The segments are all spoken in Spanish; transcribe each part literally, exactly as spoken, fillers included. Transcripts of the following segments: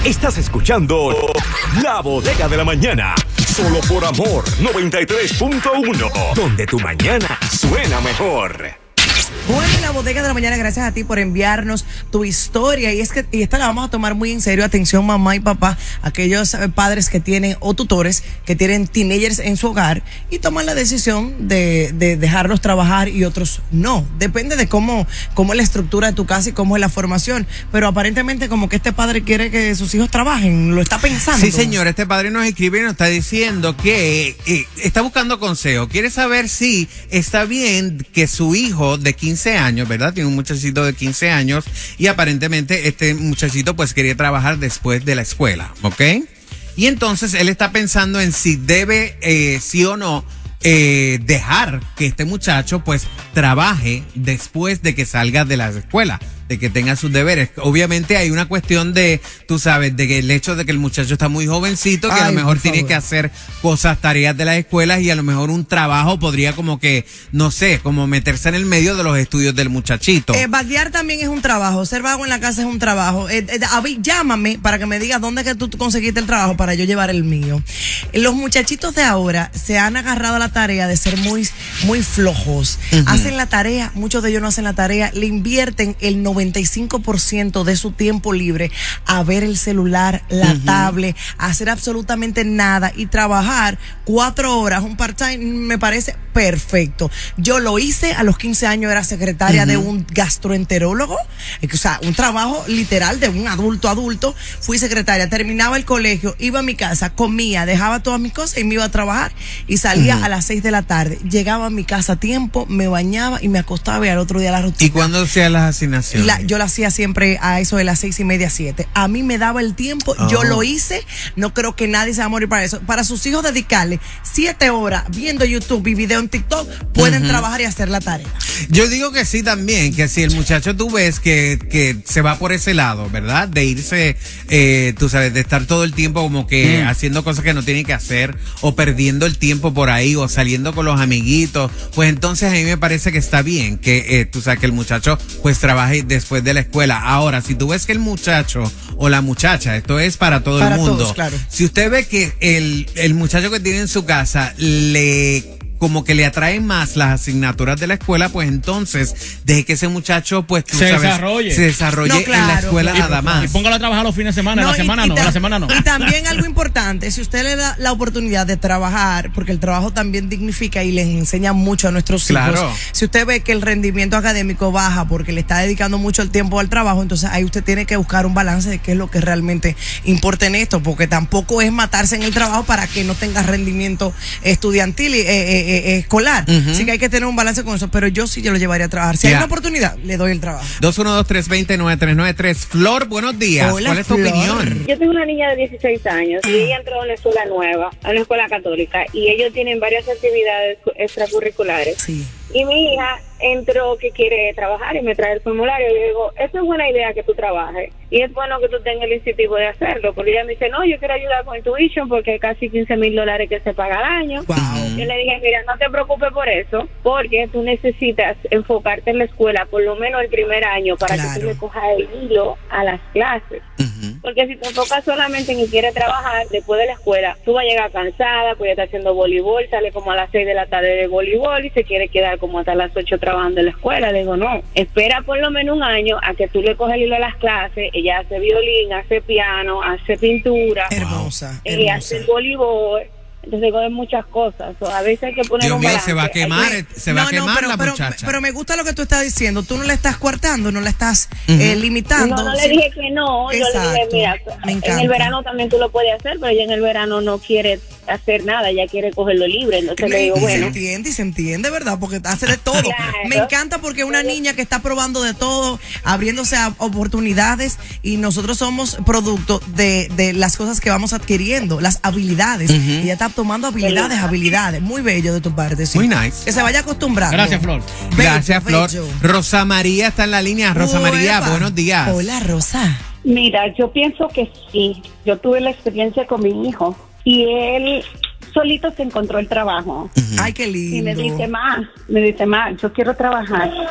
Estás escuchando La Bodega de la Mañana, solo por Amor noventa y tres punto uno, donde tu mañana suena mejor. Bueno, La Bodega de la Mañana, gracias a ti por enviarnos tu historia. Y es que y esta la vamos a tomar muy en serio. Atención, mamá y papá, aquellos padres que tienen o tutores que tienen teenagers en su hogar y toman la decisión de, de dejarlos trabajar y otros no. Depende de cómo, cómo es la estructura de tu casa y cómo es la formación. Pero aparentemente como que este padre quiere que sus hijos trabajen, lo está pensando. Sí, señor, este padre nos escribe y nos está diciendo que eh, está buscando consejo. Quiere saber si está bien que su hijo de quince años, ¿verdad? Tiene un muchachito de quince años y aparentemente este muchachito pues quería trabajar después de la escuela, ¿ok? Y entonces él está pensando en si debe, eh, sí o no, eh, dejar que este muchacho pues trabaje después de que salga de la escuela, de que tenga sus deberes. Obviamente hay una cuestión de, tú sabes, de que el hecho de que el muchacho está muy jovencito, que Ay, a lo mejor tiene que hacer cosas, tareas de las escuelas y a lo mejor un trabajo podría como que, no sé, como meterse en el medio de los estudios del muchachito. Eh, vaguear también es un trabajo, ser vago en la casa es un trabajo. Eh, eh, Avi, llámame para que me digas dónde es que tú conseguiste el trabajo para yo llevar el mío. Los muchachitos de ahora se han agarrado a la tarea de ser muy, muy flojos. Uh-huh. Hacen la tarea, muchos de ellos no hacen la tarea, le invierten el noventa y cinco por ciento de su tiempo libre a ver el celular, la uh-huh. tablet, a hacer absolutamente nada y trabajar cuatro horas, un part-time, me parece perfecto. Yo lo hice a los quince años, era secretaria uh-huh. de un gastroenterólogo, o sea, un trabajo literal de un adulto adulto. Fui secretaria, terminaba el colegio, iba a mi casa, comía, dejaba todas mis cosas y me iba a trabajar y salía uh-huh. a las seis de la tarde. Llegaba a mi casa a tiempo, me bañaba y me acostaba y al otro día la rutina. ¿Y cuándo hacían las asignaciones? La, yo la hacía siempre a eso de las seis y media, siete. A mí me daba el tiempo, oh. yo lo hice. No creo que nadie se va a morir para eso. Para sus hijos dedicarle siete horas viendo YouTube y video en TikTok, pueden uh-huh. trabajar y hacer la tarea. Yo digo que sí también, que si el muchacho tú ves que, que se va por ese lado, ¿verdad? De irse, eh, tú sabes, de estar todo el tiempo como que mm. haciendo cosas que no tiene que hacer o perdiendo el tiempo por ahí o saliendo con los amiguitos, pues entonces a mí me parece que está bien que, eh, tú sabes, que el muchacho pues trabaje después de la escuela. Ahora, si tú ves que el muchacho o la muchacha, esto es para todo para el mundo, todos, claro. Si usted ve que el, el muchacho que tiene en su casa le como que le atraen más las asignaturas de la escuela, pues entonces deje que ese muchacho pues tú se sabes, desarrolle, se desarrolle no, claro, en la escuela claro. nada más. Y póngalo a trabajar los fines de semana, no, la semana y, no, y ta- la semana no. Y también algo importante, si usted le da la oportunidad de trabajar, porque el trabajo también dignifica y les enseña mucho a nuestros claro. hijos. Si usted ve que el rendimiento académico baja porque le está dedicando mucho el tiempo al trabajo, entonces ahí usted tiene que buscar un balance de qué es lo que realmente importa en esto, porque tampoco es matarse en el trabajo para que no tenga rendimiento estudiantil y eh, eh, eh, escolar. Uh-huh. Así que hay que tener un balance con eso, pero yo sí yo lo llevaría a trabajar. Si yeah. hay una oportunidad, le doy el trabajo. dos uno dos, tres dos cero, nueve tres nueve tres. Flor, buenos días. Hola, ¿cuál es tu Flor. opinión? Yo tengo una niña de dieciséis años y ella entró a una escuela nueva, a una escuela católica, y ellos tienen varias actividades extracurriculares. Sí. Y mi hija entró que quiere trabajar y me trae el formulario y yo digo, eso es buena idea que tú trabajes y es bueno que tú tengas el incentivo de hacerlo, porque ella me dice, no, yo quiero ayudar con el tuition porque hay casi quince mil dólares que se paga al año. Wow. Yo le dije, mira, no te preocupes por eso, porque tú necesitas enfocarte en la escuela por lo menos el primer año para claro. que tú le cojas el hilo a las clases. Uh-huh. Porque si te enfocas solamente en que quieres trabajar después de la escuela, tú vas a llegar cansada, pues ya está haciendo voleibol, sale como a las seis de la tarde de voleibol y se quiere quedar como hasta las ocho trabajando en la escuela. Le digo, no, espera por lo menos un año a que tú le coges el hilo a las clases. Ella hace violín, hace piano, hace pintura. Hermosa. Ella hace el voleibol. Entonces digo, de muchas cosas. O a veces hay que poner Dios un mío, balance. se va a quemar, Hay... se va no, a quemar no, pero, la pero, muchacha. Pero me gusta lo que tú estás diciendo. Tú no le estás coartando, no le estás uh-huh. eh, limitando. No, no sí. le dije que no. Exacto. Yo le dije, mira, en el verano también tú lo puedes hacer, pero ella en el verano no quiere hacer nada, ella quiere cogerlo libre. Entonces me, le digo, y bueno. Se entiende y se entiende, ¿verdad? Porque hace de todo. Claro. Me encanta porque una niña que está probando de todo, abriéndose a oportunidades, y nosotros somos producto de, de las cosas que vamos adquiriendo, las habilidades. Uh-huh. Ella está tomando habilidades, habilidades. Muy bello de tu parte, sí. Muy nice. Que se vaya acostumbrando. Gracias, Flor. Bello, Gracias, Flor. bello. Rosa María está en la línea. Rosa Uepa. María, buenos días. Hola, Rosa. Mira, yo pienso que sí. Yo tuve la experiencia con mi hijo y él solito se encontró el trabajo. Uh-huh. Ay, qué lindo. Y me dice, ma, me dice, ma, yo quiero trabajar.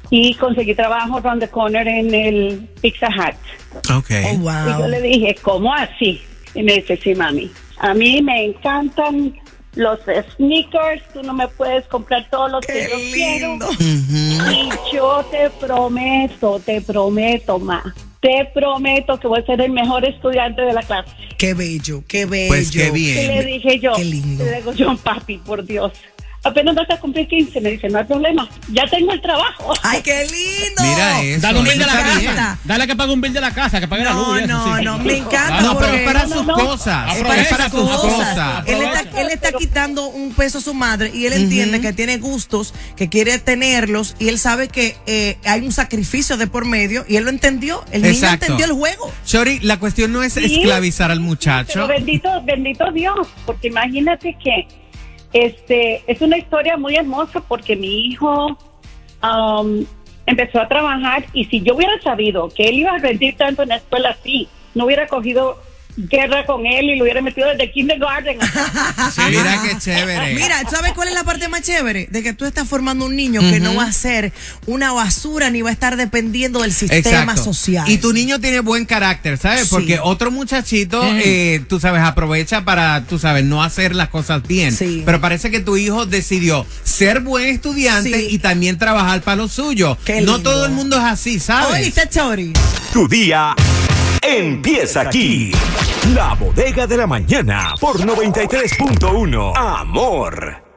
y conseguí trabajo around the corner en el Pizza Hut. Okay. Oh, wow. Y yo le dije, ¿cómo así? Y me dice, sí, mami, a mí me encantan los sneakers, tú no me puedes comprar todos los que yo lindo. quiero. Y yo te prometo, te prometo, ma, te prometo que voy a ser el mejor estudiante de la clase. Qué bello, qué bello. Pues qué bien. Y le dije yo, Qué lindo. le digo yo, papi, por Dios, apenas vas a cumplir quince, me dice, no hay problema, ya tengo el trabajo. Ay, qué lindo. Mira eso. Dale un bill de la Está casa. bien. Dale que pague un bill de la casa, que pague la luz. No, y eso, no, sí. no, me encanta. No, pero porque- es para No, sus no, no. cosas. Es Es para para esas sus cosas. cosas. Él está, él está quitando un peso a su madre y él entiende que tiene gustos, que quiere tenerlos y él sabe que eh, hay un sacrificio de por medio y él lo entendió. El niño Exacto. entendió el juego. Shori, la cuestión no es Sí. esclavizar al Pero muchacho. bendito, bendito Dios, porque imagínate que este es una historia muy hermosa porque mi hijo um, empezó a trabajar y si yo hubiera sabido que él iba a rendir tanto en la escuela así, no hubiera cogido guerra con él y lo hubiera metido desde kindergarten. Mira qué chévere. Mira, ¿sabes cuál es la parte más chévere? De que tú estás formando un niño que no va a ser una basura ni va a estar dependiendo del sistema Exacto. social. Y tu niño tiene buen carácter, ¿sabes? Sí. Porque otro muchachito, eh, tú sabes, aprovecha para, tú sabes, no hacer las cosas bien. Sí. Pero parece que tu hijo decidió ser buen estudiante Sí. y también trabajar para lo suyo. Qué No lindo. todo el mundo es así, ¿sabes? ¿Oíste, Chori? Tu día empieza aquí. La Bodega de la Mañana por noventa y tres punto uno. Amor.